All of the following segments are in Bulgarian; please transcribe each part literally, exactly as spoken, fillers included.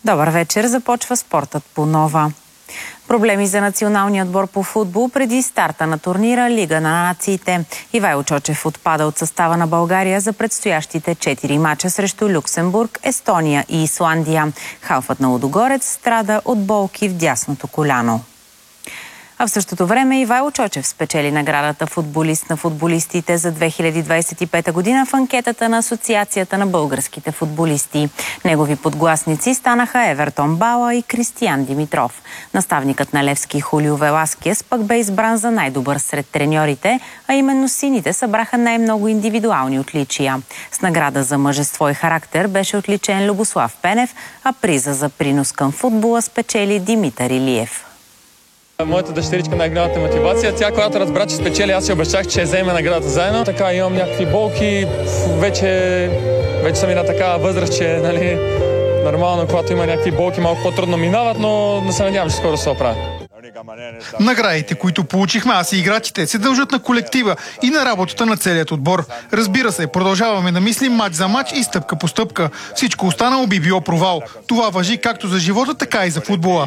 Добър вечер, започва спортът по нова. Проблеми за националния отбор по футбол преди старта на турнира Лига на нациите. Ивайло Чочев отпада от състава на България за предстоящите четири мача срещу Люксембург, Естония и Исландия. Халфът на Лудогорец страда от болки в дясното коляно. А в същото време Ивайло Чочев спечели наградата футболист на футболистите за две хиляди двадесет и пета година в анкетата на Асоциацията на българските футболисти. Негови подгласници станаха Евертон Бала и Кристиян Димитров. Наставникът на Левски Хулио Веласкес пък бе избран за най-добър сред треньорите, а именно сините събраха най-много индивидуални отличия. С награда за мъжество и характер беше отличен Любослав Пенев, а приза за принос към футбола спечели Димитър Илиев. Моята дъщеричка най-голямата мотивация. Тя, когато разбра, че спечели, аз си обещах, че вземе наградата заедно. Така имам някакви болки. Вече, вече съм и на такава възраст, че нали, нормално, когато има някакви болки, малко по-трудно минават, но не се надявам, че скоро се оправя. Наградите, които получихме аз и играчите, се дължат на колектива и на работата на целият отбор. Разбира се, продължаваме да мислим мач за мач и стъпка по стъпка. Всичко останало би било провал. Това важи както за живота, така и за футбола.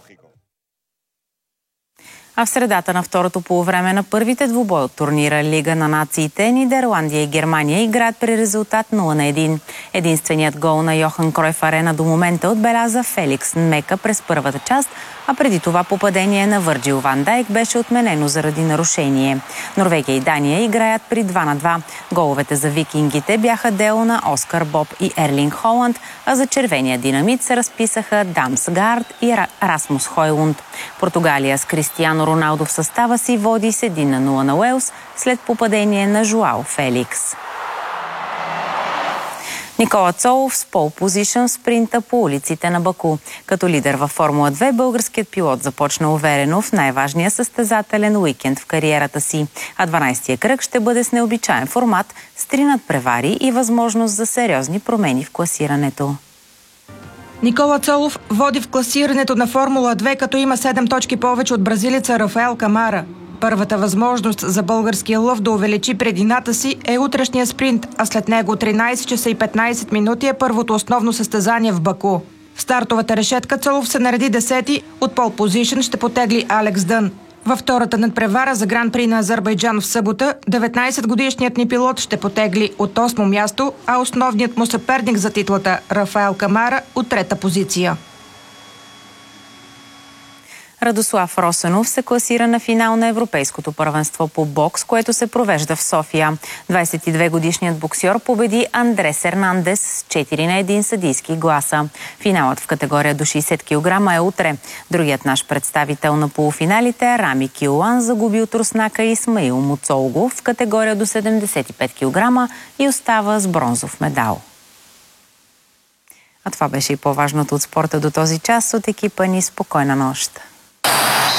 А в средата на второто полувреме на първите двубой от турнира Лига на нациите, Нидерландия и Германия играят при резултат нула на едно. Единственият гол на Йохан Кройф Арена до момента отбеляза Феликс Нмека през първата част, а преди това попадение на Върджил Ван Дайк беше отменено заради нарушение. Норвегия и Дания играят при два на два. Головете за викингите бяха дело на Оскар Боб и Ерлинг Холанд, а за червения динамит се разписаха Дамсгард и Расмус Хойлунд. Португалия с Кристиано Роналдо в състава си води с едно на нула на Уелс след попадение на Жуао Феликс. Никола Цолов с пол позишън в спринта по улиците на Баку. Като лидер във Формула две, българският пилот започна уверено в най-важния състезателен уикенд в кариерата си. А дванадесетия кръг ще бъде с необичаен формат, с три надпревари и възможност за сериозни промени в класирането. Никола Цолов води в класирането на Формула две, като има седем точки повече от бразилеца Рафаел Камара. Първата възможност за българския лъв да увеличи предината си е утрешния спринт, а след него тринадесет часа и петнадесет минути е първото основно състезание в Баку. В стартовата решетка Цолов се нареди десети, от пол позишън ще потегли Алекс Дън. Във втората надпревара за Гран-при на Азербайджан в събота, деветнадесетгодишният ни пилот ще потегли от осмо място, а основният му съперник за титлата Рафаел Камара от трета позиция. Радослав Росенов се класира на финал на Европейското първенство по бокс, което се провежда в София. двадесет и две годишният боксьор победи Андрес Ернандес с четири на едно съдийски гласа. Финалът в категория до шейсет килограма е утре. Другият наш представител на полуфиналите е Рами Килуан, загуби от руснака Исмаил Муцолго в категория до седемдесет и пет килограма и остава с бронзов медал. А това беше и по-важното от спорта до този час. От екипа ни спокойна нощ.